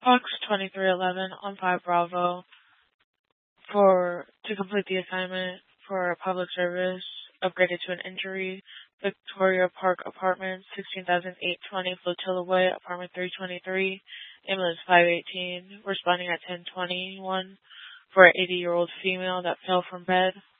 Fox 2311 on 5 Bravo to complete the assignment for public service, upgraded to an injury. Victoria Park Apartments, 16,820 Flotilla Way, Apartment 323, ambulance 518, responding at 1021 for an 80-year-old female that fell from bed.